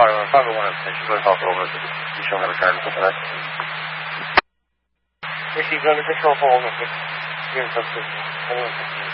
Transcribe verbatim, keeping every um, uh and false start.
probably probably one of the she's going to talk over it. You show me the card or something like that. If she's going to control for all of it, here's something.